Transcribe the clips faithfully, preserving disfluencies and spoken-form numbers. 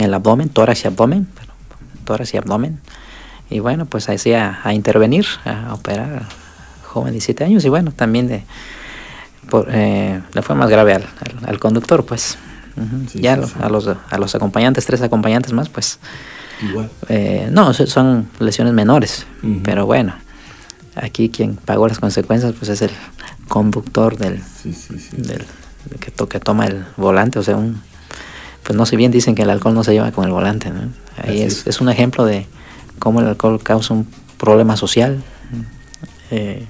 en el abdomen, tórax y abdomen, pero, tórax y abdomen. Y bueno, pues así a, a intervenir, a operar, joven de diecisiete años, y bueno, también de, por, eh, le fue más grave al, al, al conductor, pues. Uh-huh. Sí, ya sí, sí. A, los, a los acompañantes, tres acompañantes más, pues. Igual. Eh, no, son lesiones menores, uh-huh. Pero bueno, aquí quien pagó las consecuencias, pues es el conductor del, sí, sí, sí. del que, to, que toma el volante, o sea, un, pues no sé, bien dicen que el alcohol no se lleva con el volante, ¿no? Ahí es, es un ejemplo de cómo el alcohol causa un problema social. Eh,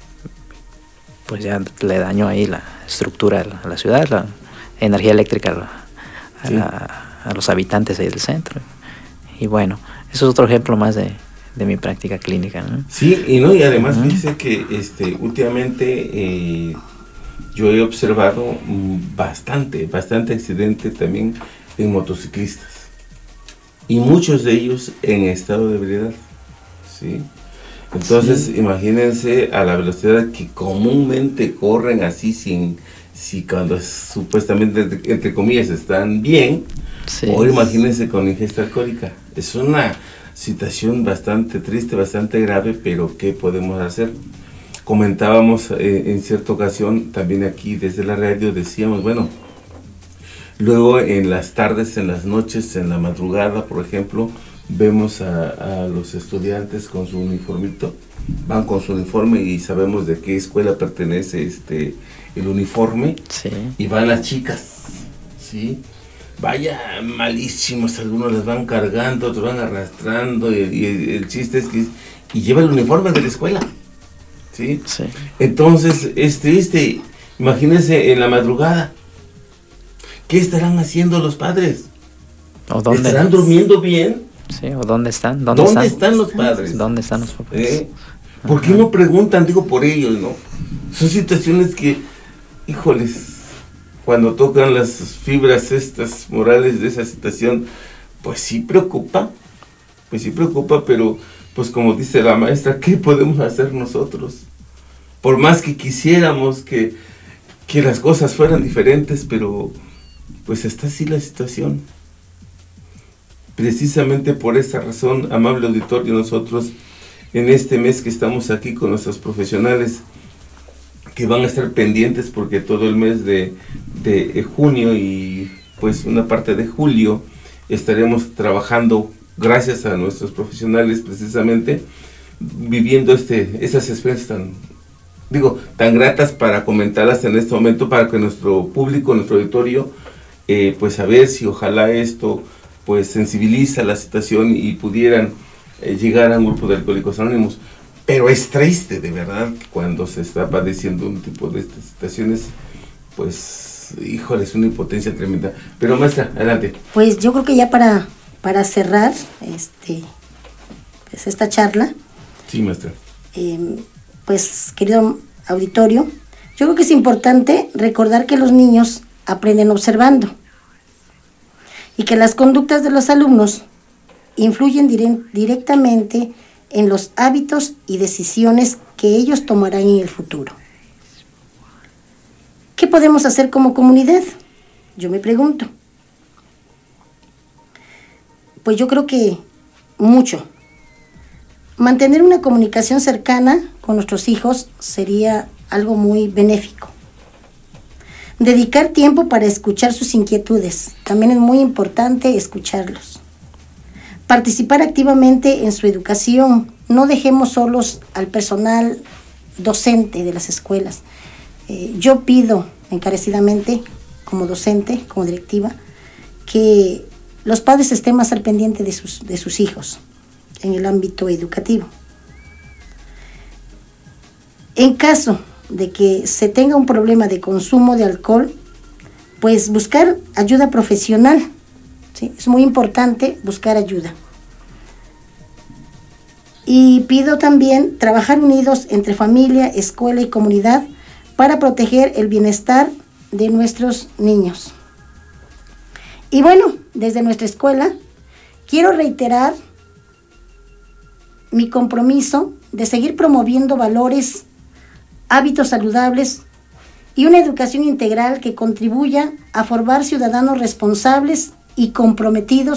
pues ya le dañó ahí la estructura a la ciudad, la energía eléctrica a, la, a, sí. la, a los habitantes ahí del centro. Y bueno, eso es otro ejemplo más de, de mi práctica clínica, ¿no? Sí, y no, y además uh-huh. Fíjese que este, últimamente eh, yo he observado bastante, bastante accidente también en motociclistas. Y muchos de ellos en estado de ebriedad, ¿sí? Entonces, sí. Imagínense a la velocidad que comúnmente corren así sin, si cuando supuestamente, entre, entre comillas, están bien, sí. O imagínense con ingesta alcohólica. Es una situación bastante triste, bastante grave, pero ¿qué podemos hacer? Comentábamos eh, en cierta ocasión, también aquí desde la radio, decíamos, bueno, luego en las tardes, en las noches, en la madrugada, por ejemplo, vemos a, a los estudiantes con su uniformito, van con su uniforme y sabemos de qué escuela pertenece este el uniforme, sí. Y van las chicas, ¿sí? Vaya malísimos, algunos las van cargando, otros van arrastrando, y, y el, el chiste es que y lleva el uniforme de la escuela, ¿sí? Sí. Entonces es triste, imagínense en la madrugada, ¿qué estarán haciendo los padres? ¿O dónde? ¿Estarán durmiendo bien? Sí, ¿o dónde están? ¿Dónde, ¿Dónde están? están los padres? ¿Dónde están los papás? ¿Eh? ¿Por qué no preguntan? Digo, por ellos, ¿no? Son situaciones que, híjoles, cuando tocan las fibras estas morales de esa situación, pues sí preocupa, pues sí preocupa, pero pues como dice la maestra, ¿qué podemos hacer nosotros? Por más que quisiéramos que, que las cosas fueran diferentes, pero pues está así la situación. Precisamente por esa razón, amable auditorio, nosotros en este mes que estamos aquí con nuestros profesionales que van a estar pendientes porque todo el mes de, de junio y pues una parte de julio estaremos trabajando gracias a nuestros profesionales precisamente viviendo este esas experiencias tan, digo, tan gratas para comentarlas en este momento para que nuestro público, nuestro auditorio, eh, pues a ver si ojalá esto pues sensibiliza la situación y pudieran eh, llegar a un grupo de Alcohólicos Anónimos. Pero es triste, de verdad, cuando se está padeciendo un tipo de estas situaciones, pues, híjole, es una impotencia tremenda. Pero maestra, adelante. Pues yo creo que ya para, para cerrar este, pues esta charla. Sí, maestra. Eh, pues, querido auditorio, yo creo que es importante recordar que los niños aprenden observando. Y que las conductas de los alumnos influyen dire- directamente en los hábitos y decisiones que ellos tomarán en el futuro. ¿Qué podemos hacer como comunidad? Yo me pregunto. Pues yo creo que mucho. Mantener una comunicación cercana con nuestros hijos sería algo muy benéfico. Dedicar tiempo para escuchar sus inquietudes. También es muy importante escucharlos. Participar activamente en su educación. No dejemos solos al personal docente de las escuelas. Eh, yo pido encarecidamente, como docente, como directiva, que los padres estén más al pendiente de sus, de sus hijos en el ámbito educativo. En caso de que se tenga un problema de consumo de alcohol, pues buscar ayuda profesional, ¿sí? Es muy importante buscar ayuda. Y pido también trabajar unidos entre familia, escuela y comunidad para proteger el bienestar de nuestros niños. Y bueno, desde nuestra escuela quiero reiterar mi compromiso de seguir promoviendo valores, hábitos saludables y una educación integral que contribuya a formar ciudadanos responsables y comprometidos